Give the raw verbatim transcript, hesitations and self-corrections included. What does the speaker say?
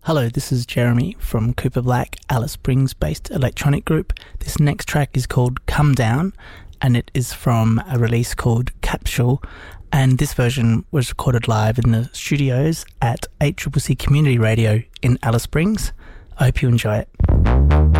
Hello, this is Jeremy from Cooper Black, Alice Springs-based electronic group. This next track is called Come Down, and it is from a release called Capsule, and this version was recorded live in the studios at eight C C C Community Radio in Alice Springs. I hope you enjoy it.